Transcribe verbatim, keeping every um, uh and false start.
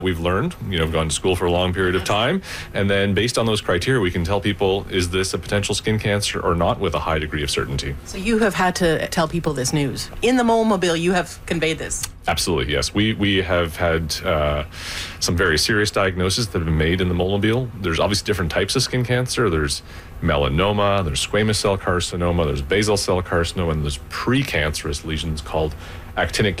We've learned, you know, gone to school for a long period of time, and then based on those criteria, we can tell people, is this a potential skin cancer or not, with a high degree of certainty. So you have had to tell people this news. In the Molemobile, you have conveyed this. Absolutely, yes. We we have had uh, some very serious diagnoses that have been made in the Molemobile. There's obviously different types of skin cancer. There's melanoma, there's squamous cell carcinoma, there's basal cell carcinoma, and there's precancerous lesions called actinic